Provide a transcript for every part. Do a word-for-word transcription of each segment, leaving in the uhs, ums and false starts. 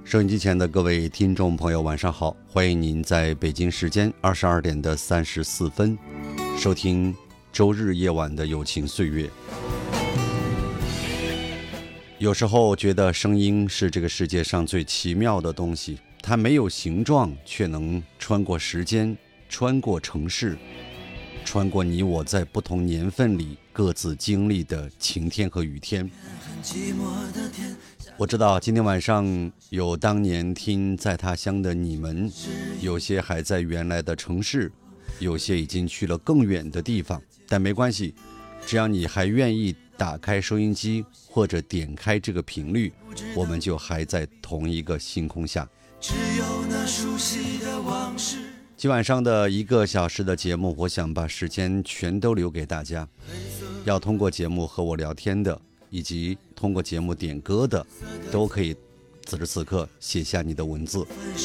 收音机前的各位听众朋友晚上好，欢迎您在北京时间二十二点的三十四分收听周日夜晚的友情岁月。有时候觉得声音是这个世界上最奇妙的东西，它没有形状，却能穿过时间，穿过城市，穿过你我在不同年份里各自经历的晴天和雨天。我知道今天晚上有当年听在他乡的你们，有些还在原来的城市，有些已经去了更远的地方，但没关系，只要你还愿意打开收音机或者点开这个频率，我们就还在同一个星空下。只有那熟悉的往事。今晚上的一个小时的节目，我想把时间全都留给大家，要通过节目和我聊天的，以及通过节目点歌的，都可以此时此刻写下你的文字。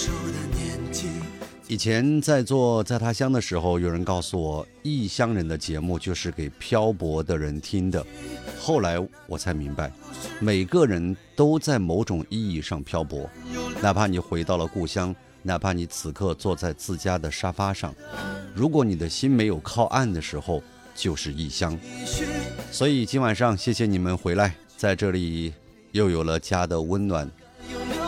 以前在做在他乡的时候，有人告诉我，异乡人的节目就是给漂泊的人听的。后来我才明白，每个人都在某种意义上漂泊，哪怕你回到了故乡，哪怕你此刻坐在自家的沙发上，如果你的心没有靠岸的时候，就是异乡。所以今晚上谢谢你们回来，在这里又有了家的温暖，